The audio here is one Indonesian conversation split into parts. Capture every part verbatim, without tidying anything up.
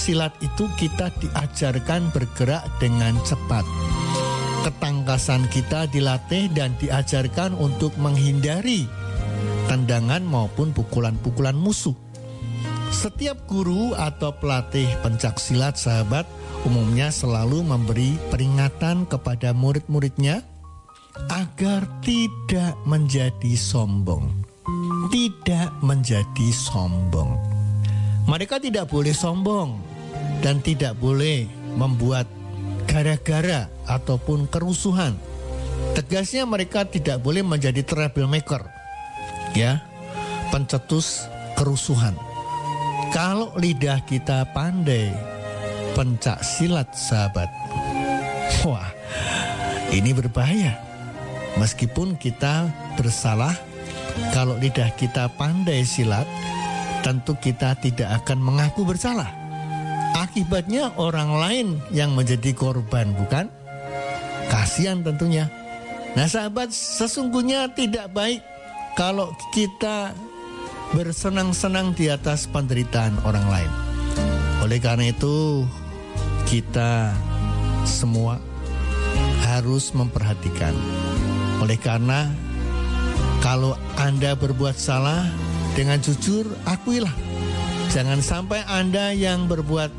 Silat itu kita diajarkan bergerak dengan cepat. Ketangkasan kita dilatih dan diajarkan untuk menghindari tendangan maupun pukulan-pukulan musuh. Setiap guru atau pelatih pencaksilat, sahabat, umumnya selalu memberi peringatan kepada murid-muridnya agar tidak menjadi sombong. Tidak menjadi sombong. Mereka tidak boleh sombong dan tidak boleh membuat gara-gara ataupun kerusuhan. Tegasnya mereka tidak boleh menjadi troublemaker, ya, pencetus kerusuhan. Kalau lidah kita pandai pencak silat, sahabat, wah, ini berbahaya. Meskipun kita bersalah, kalau lidah kita pandai silat, tentu kita tidak akan mengaku bersalah. Akibatnya orang lain yang menjadi korban, bukan? Kasihan tentunya. Nah, sahabat, sesungguhnya tidak baik kalau kita bersenang-senang di atas penderitaan orang lain. Oleh karena itu, kita semua harus memperhatikan. Oleh karena kalau Anda berbuat salah, dengan jujur akuilah. Jangan sampai Anda yang berbuat,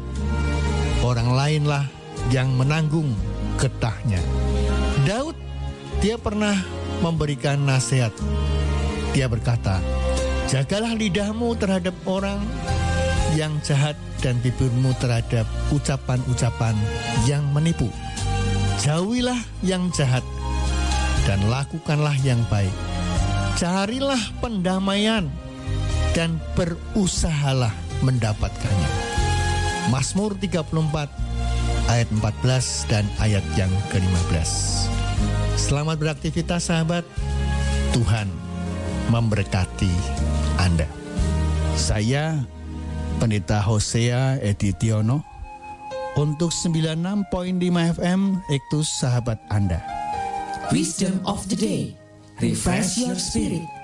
orang lainlah yang menanggung getahnya. Daud, dia pernah memberikan nasihat. Dia berkata, jagalah lidahmu terhadap orang yang jahat dan bibirmu terhadap ucapan-ucapan yang menipu. Jauhilah yang jahat dan lakukanlah yang baik. Carilah pendamaian dan berusahalah mendapatkannya. Mazmur tiga puluh empat ayat empat belas dan ayat yang kelima belas. Selamat beraktivitas, sahabat. Tuhan memberkati Anda. Saya Pendeta Hosea Editiono untuk sembilan puluh enam koma lima F M Iktus Sahabat Anda. Wisdom of the day. Refresh your spirit.